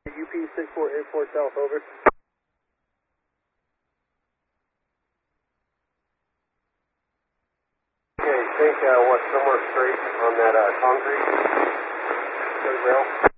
UP 6484 South, over. Okay, think what's somewhere straight on that concrete? Rail.